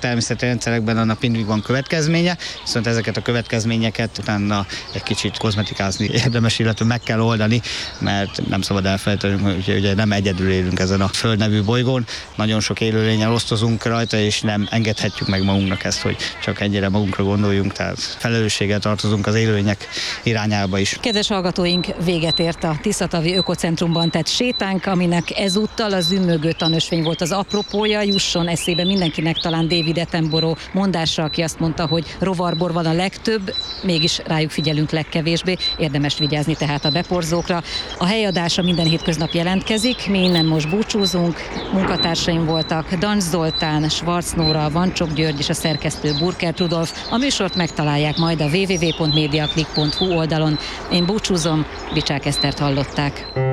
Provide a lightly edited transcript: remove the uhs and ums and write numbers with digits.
természeti rendszerekben annak mindig van következménye, viszont ezeket a következményeket utána egy kicsit kozmetikázni érdemes, illetve meg kell oldani, mert nem szabad elfelejtenünk, hogy ugye nem egyedül élünk ezen a Föld nevű bolygón, nagyon sok élőlénnyel osztozunk rajta, és nem engedhetjük meg magunknak ezt, hogy csak ennyire magunkra gondoljunk, tehát felelősséggel tartozunk az élőlények irányába is. Kedves hallgatóink, véget ért a Tiszatavi Ökocentrumban tett sétánk, aminek ezúttal az zümmögő tanösvény volt az apropója. Jusson eszébe mindenkinek talán David Attenborough mondása, aki azt mondta, hogy rovarbor van a legtöbb, mégis rájuk figyelünk legkevésbé, érdemes vigyázni tehát a beporzókra. A helyadása minden hétköznap jelentkezik, mi innen most búcsúzunk, munkatársaim voltak Dancs Zoltán, Schwarz Nóra, Vancsok György és a szerkesztő Burkert Rudolf. A műsort megtalálják majd a www.mediaclick.hu oldalon. Én búcsúzom, Bicsák Esztert hallották.